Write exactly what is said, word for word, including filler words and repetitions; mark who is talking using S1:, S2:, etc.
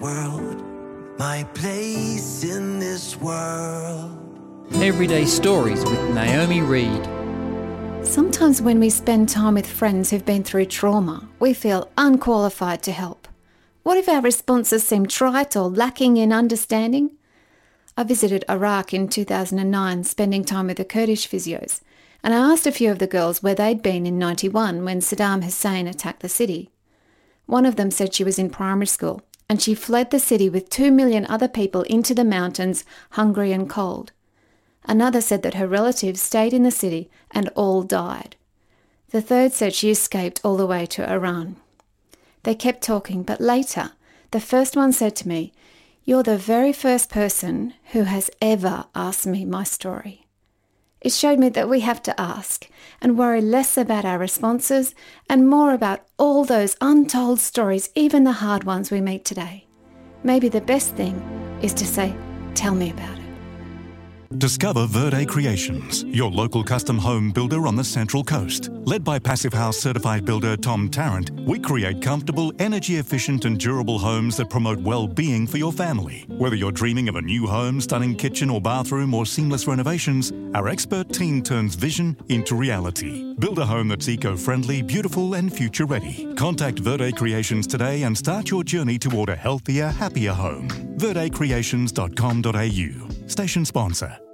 S1: world, my place in this world.
S2: Everyday Stories with Naomi Reed.
S3: Sometimes when we spend time with friends who've been through trauma, we feel unqualified to help. What if our responses seem trite or lacking in understanding? I visited Iraq in two thousand nine, spending time with the Kurdish physios, and I asked a few of the girls where they'd been in ninety-one when Saddam Hussein attacked the city. One of them said she was in primary school, and she fled the city with two million other people into the mountains, hungry and cold. Another said that her relatives stayed in the city and all died. The third said she escaped all the way to Iran. They kept talking, but later, the first one said to me, "You're the very first person who has ever asked me my story." It showed me that we have to ask and worry less about our responses and more about all those untold stories, even the hard ones we meet today. Maybe the best thing is to say, "Tell me about it."
S4: Discover Verde Creations, your local custom home builder on the Central Coast. Led by Passive House certified builder Tom Tarrant, we create comfortable, energy-efficient and durable homes that promote well-being for your family. Whether you're dreaming of a new home, stunning kitchen or bathroom or seamless renovations, our expert team turns vision into reality. Build a home that's eco-friendly, beautiful and future-ready. Contact Verde Creations today and start your journey toward a healthier, happier home. verde creations dot com dot a u. Station sponsor.